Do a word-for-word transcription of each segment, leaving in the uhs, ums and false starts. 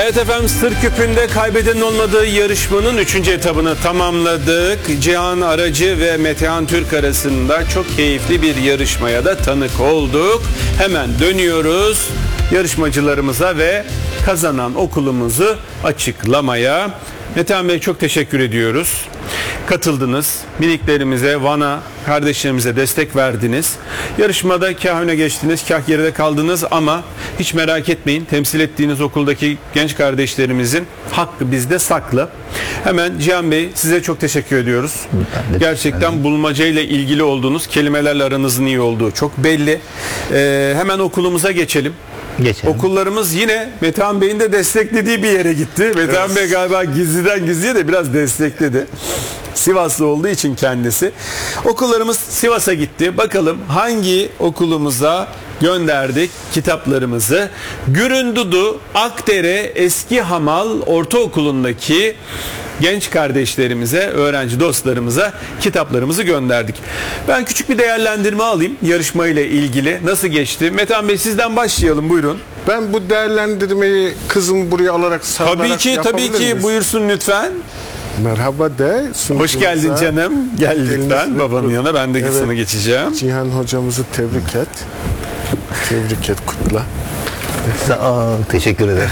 Evet efendim, Sır Küpü'nde kaybedenin olmadığı yarışmanın üçüncü etabını tamamladık. Cihan Aracı ve Metehan Türk arasında çok keyifli bir yarışmaya da tanık olduk. Hemen dönüyoruz yarışmacılarımıza ve kazanan okulumuzu açıklamaya. Metehan Bey, çok teşekkür ediyoruz. Katıldınız. Miniklerimize, Van'a, kardeşlerimize destek verdiniz. Yarışmada kah öne geçtiniz, kah geride kaldınız ama hiç merak etmeyin. Temsil ettiğiniz okuldaki genç kardeşlerimizin hakkı bizde saklı. Hemen Cihan Bey, size çok teşekkür ediyoruz. Gerçekten bulmaca ile ilgili olduğunuz, kelimelerle aranızın iyi olduğu çok belli. Ee, hemen okulumuza geçelim. Geçelim. Okullarımız yine Metehan Bey'in de desteklediği bir yere gitti. Metehan evet. Bey galiba gizliden gizliye de biraz destekledi. Sivaslı olduğu için kendisi. Okullarımız Sivas'a gitti. Bakalım hangi okulumuza gönderdik kitaplarımızı. Güründudu Akdere Eski Hamal Ortaokulu'ndaki genç kardeşlerimize, öğrenci dostlarımıza kitaplarımızı gönderdik. Ben küçük bir değerlendirme alayım yarışmayla ilgili. Nasıl geçti? Metehan Bey, sizden başlayalım, buyurun. Ben bu değerlendirmeyi kızımı buraya alarak sarılarak Tabii ki, tabii ki miyiz? Buyursun lütfen. Merhaba de. Hoş geldin canım. Gel lütfen babanın yanına, ben de kızını evet. geçeceğim. Cihan hocamızı tebrik et. Tebrik et, kutla. Sağ ol, teşekkür ederim.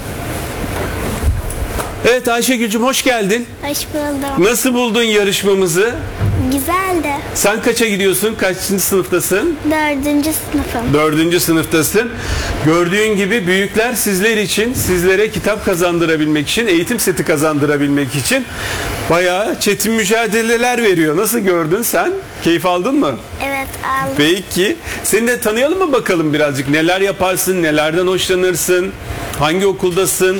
Evet Ayşegül'cüm, hoş geldin. Hoş buldum. Nasıl buldun yarışmamızı? Güzeldi. Sen kaça gidiyorsun? Kaçıncı sınıftasın? Dördüncü sınıfım. Dördüncü sınıftasın. Gördüğün gibi büyükler sizler için, sizlere kitap kazandırabilmek için, eğitim seti kazandırabilmek için bayağı çetin mücadeleler veriyor. Nasıl gördün sen? Keyif aldın mı? Evet, aldım. Peki. Seni de tanıyalım mı bakalım birazcık? Neler yaparsın? Nelerden hoşlanırsın? Hangi okuldasın?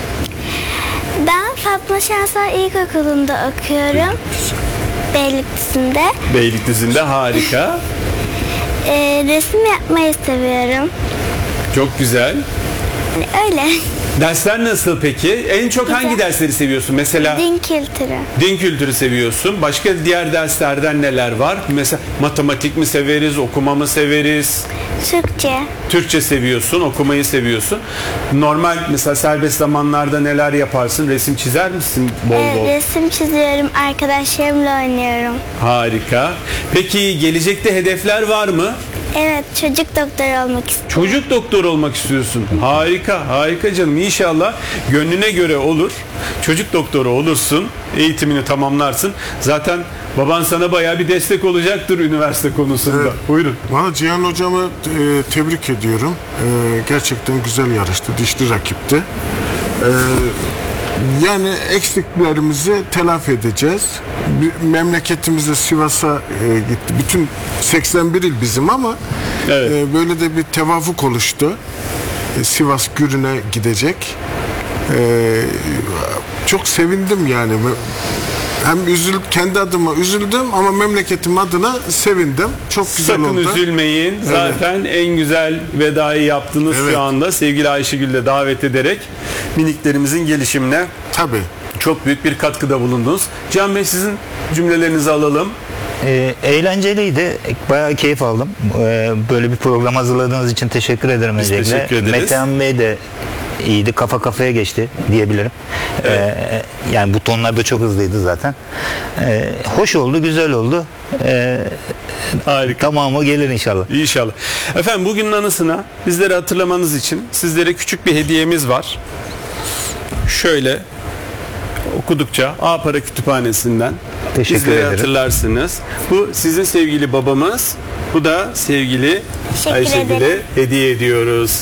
Ben Fatma Şansal İlkokulu'nda okuyorum. Beylikdüzü'nde. Beylikdüzü'nde, harika. Ee, resim yapmayı seviyorum. Çok güzel. Öyle. Dersler nasıl peki? En çok Güzel. hangi dersleri seviyorsun? Mesela Din kültürü. din kültürü seviyorsun. Başka diğer derslerden neler var? Mesela matematik mi severiz, okuma mı severiz? Türkçe. Türkçe seviyorsun, okumayı seviyorsun. Normal mesela serbest zamanlarda neler yaparsın? Resim çizer misin bol bol? Evet, resim çiziyorum. Arkadaşlarımla oynuyorum. Harika. Peki gelecekte hedefler var mı? Evet, çocuk doktoru olmak istiyorum. Çocuk doktoru olmak istiyorsun. Harika, harika canım. İnşallah gönlüne göre olur. Çocuk doktoru olursun, eğitimini tamamlarsın. Zaten baban sana bayağı bir destek olacaktır üniversite konusunda. Evet. Buyurun. Valla Cihan hocamı e, tebrik ediyorum. E, gerçekten güzel yarıştı, dişli rakipti. E, Yani eksiklerimizi telafi edeceğiz. Memleketimize, Sivas'a e, gitti. Bütün seksen bir il bizim ama evet. e, böyle de bir tevafuk oluştu. E, Sivas Gürün'e gidecek. E, çok sevindim yani. Hem üzül, kendi adıma üzüldüm ama memleketim adına sevindim. Çok güzel Sakın oldu. Sakın üzülmeyin. Evet. Zaten en güzel vedayı yaptınız evet. şu anda. Sevgili Ayşegül'ü de davet ederek miniklerimizin gelişimine tabii çok büyük bir katkıda bulundunuz. Can Bey, sizin cümlelerinizi alalım. E, eğlenceliydi. Bayağı keyif aldım. E, böyle bir program hazırladığınız için teşekkür ederim Biz öncelikle. Teşekkür ederiz. Metehan Bey de iyiydi. Kafa kafaya geçti diyebilirim. Evet. Ee, yani butonlar da çok hızlıydı zaten. Ee, hoş oldu, güzel oldu. Ee, Harika. Tamamı gelir inşallah. İnşallah. Efendim, bugünün anısına bizleri hatırlamanız için sizlere küçük bir hediyemiz var. Şöyle okudukça A Para Kütüphanesi'nden Teşekkür bizleri ederim. hatırlarsınız. Bu sizin sevgili babamız. Bu da sevgili Ayşegül'e hediye ediyoruz.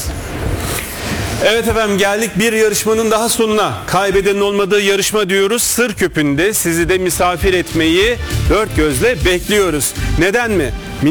Evet efendim, geldik bir yarışmanın daha sonuna. Kaybedenin olmadığı yarışma diyoruz. Sır Küpü'nde sizi de misafir etmeyi dört gözle bekliyoruz. Neden mi?